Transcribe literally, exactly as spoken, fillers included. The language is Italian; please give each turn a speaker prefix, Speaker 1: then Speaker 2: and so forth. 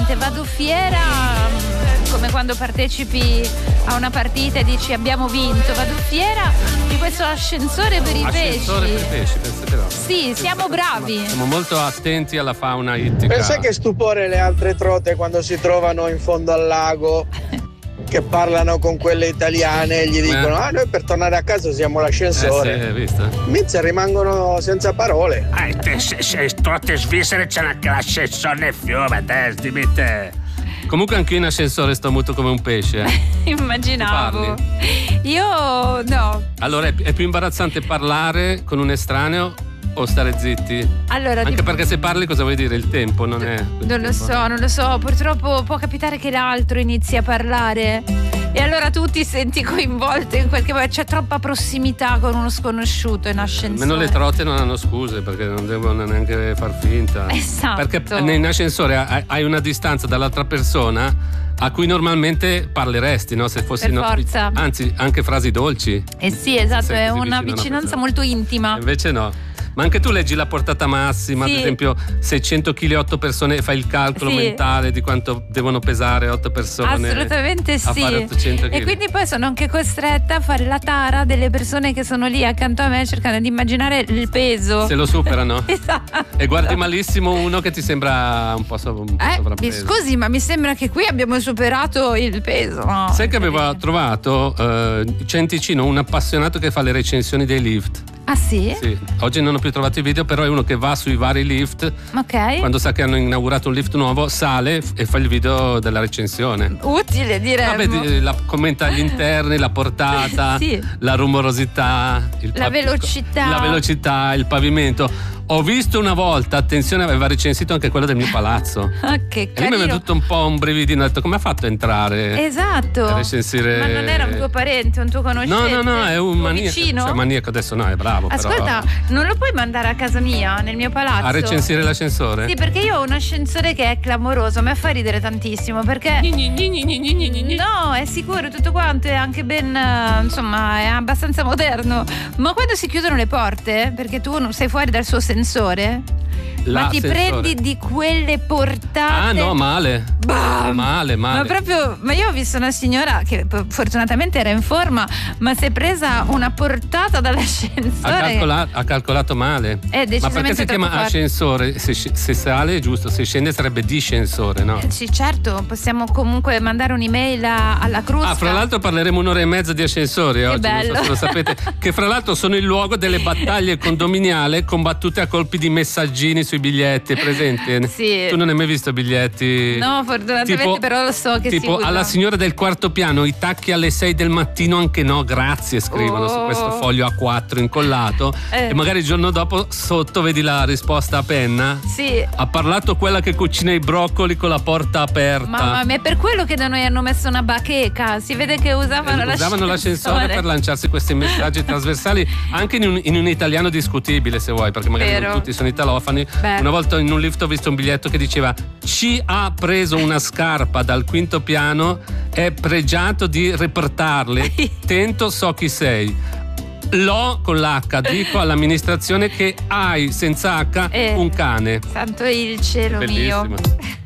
Speaker 1: niente, vado fiera come quando partecipi a una partita e dici abbiamo vinto, vado fiera di questo ascensore per i
Speaker 2: ascensore
Speaker 1: pesci.
Speaker 2: per i pesci, pensate no.
Speaker 1: Sì, siamo bravi.
Speaker 2: Siamo molto attenti alla fauna ittica.
Speaker 3: Pensa che stupore le altre trote quando si trovano in fondo al lago che parlano con quelle italiane e gli dicono eh. ah noi per tornare a casa usiamo l'ascensore.
Speaker 2: Eh sì, hai visto?
Speaker 3: Mizza, rimangono senza parole.
Speaker 4: Ah, te, se, se trote svizzere c'è anche l'ascensore nel fiume, te, dimmi te.
Speaker 2: Comunque anche io in ascensore sto muto come un pesce. Eh.
Speaker 1: Immaginavo. Io no.
Speaker 2: Allora è, è più imbarazzante parlare con un estraneo o stare zitti?
Speaker 1: Allora,
Speaker 2: anche
Speaker 1: di...
Speaker 2: perché se parli cosa vuoi dire? Il tempo non è.
Speaker 1: Non lo so, non lo so. Purtroppo può capitare che l'altro inizi a parlare e allora tu ti senti coinvolto in qualche modo. C'è troppa prossimità con uno sconosciuto in ascensore.
Speaker 2: Almeno le trote non hanno scuse perché non devono neanche far finta.
Speaker 1: Esatto.
Speaker 2: Perché in ascensore hai una distanza dall'altra persona a cui normalmente parleresti, no? Se fossi
Speaker 1: per forza.
Speaker 2: No, anzi, anche frasi dolci.
Speaker 1: Eh sì, esatto, è una vicinanza molto intima.
Speaker 2: E invece no. Ma anche tu leggi la portata massima, sì. Ad esempio seicento chili otto persone, fai il calcolo sì. mentale di quanto devono pesare otto persone.
Speaker 1: Assolutamente sì.
Speaker 2: A fare ottocento chili.
Speaker 1: E quindi poi sono anche costretta a fare la tara delle persone che sono lì accanto a me cercando di immaginare il peso.
Speaker 2: Se lo superano.
Speaker 1: Esatto.
Speaker 2: E guardi malissimo uno che ti sembra un po', so, un po'
Speaker 1: eh,
Speaker 2: sovrappeso.
Speaker 1: Scusi, ma mi sembra che qui abbiamo superato il peso. No,
Speaker 2: sai che avevo trovato uh, c'è in Ticino un appassionato che fa le recensioni dei lift.
Speaker 1: Ah sì?
Speaker 2: Sì, oggi non ho più trovato i video, però è uno che va sui vari lift.
Speaker 1: Ok.
Speaker 2: Quando sa che hanno inaugurato un lift nuovo, sale e fa il video della recensione.
Speaker 1: Utile, diremmo.
Speaker 2: Vabbè, la, commenta gli interni, la portata, sì. la rumorosità, il
Speaker 1: la
Speaker 2: pa-
Speaker 1: velocità.
Speaker 2: La velocità, il pavimento. Ho visto una volta, attenzione, aveva recensito anche quello del mio palazzo.
Speaker 1: Ah, che carino.
Speaker 2: E mi è venuto un po' un brividino, ho detto come ha fatto a entrare?
Speaker 1: Esatto.
Speaker 2: A recensire...
Speaker 1: Ma non era un tuo parente, un tuo conoscente?
Speaker 2: No, no, no, è un maniaco.
Speaker 1: Vicino?
Speaker 2: Cioè maniaco adesso no, è bravo.
Speaker 1: Ascolta,
Speaker 2: però...
Speaker 1: non lo puoi mandare a casa mia, nel mio palazzo?
Speaker 2: A recensire l'ascensore?
Speaker 1: Sì, perché io ho un ascensore che è clamoroso, a me fa ridere tantissimo, perché... No, è sicuro, tutto quanto, è anche ben, insomma, è abbastanza moderno. Ma quando si chiudono le porte, perché tu non sei fuori dal suo sensore...
Speaker 2: La
Speaker 1: ma ti
Speaker 2: sensore.
Speaker 1: prendi di quelle portate.
Speaker 2: Ah no, male.
Speaker 1: Bam!
Speaker 2: Male, male.
Speaker 1: Ma proprio, ma io ho visto una signora che fortunatamente era in forma, ma si è presa una portata dall'ascensore.
Speaker 2: Ha calcolato, ha calcolato male.
Speaker 1: È decisamente
Speaker 2: ma perché si chiama
Speaker 1: forte.
Speaker 2: Ascensore? Se, se sale è giusto, se scende sarebbe discensore, no?
Speaker 1: Eh, sì, certo, possiamo comunque mandare un'email a, alla Crusca.
Speaker 2: Ah, fra l'altro parleremo un'ora e mezza di ascensori oggi,
Speaker 1: bello.
Speaker 2: non so se lo sapete, che fra l'altro sono il luogo delle battaglie condominiali combattute a colpi di messaggini sui biglietti, presente?
Speaker 1: Sì.
Speaker 2: Tu non hai mai visto biglietti?
Speaker 1: No, fortunatamente
Speaker 2: tipo,
Speaker 1: però lo so che
Speaker 2: tipo
Speaker 1: si usa.
Speaker 2: alla signora del quarto piano, i tacchi alle sei del mattino anche no, grazie, scrivono
Speaker 1: oh.
Speaker 2: su questo foglio A quattro incollato eh. e magari il giorno dopo sotto vedi la risposta a penna.
Speaker 1: Sì.
Speaker 2: Ha parlato quella che cucina i broccoli con la porta aperta.
Speaker 1: Mamma mia, è per quello che da noi hanno messo una bacheca, si vede che usavano,
Speaker 2: eh,
Speaker 1: l'ascensore.
Speaker 2: usavano l'ascensore per lanciarsi questi messaggi trasversali anche in un, in un italiano discutibile, se vuoi, perché magari
Speaker 1: Vero.
Speaker 2: non tutti sono italofani. Beh. Una volta in un lift ho visto un biglietto che diceva: ci ha preso una scarpa dal quinto piano, è pregiato di riportarle, tento so chi sei. L'ho con l'H, dico all'amministrazione che hai senza H
Speaker 1: eh,
Speaker 2: un cane.
Speaker 1: Santo il cielo
Speaker 2: bellissimo.
Speaker 1: mio.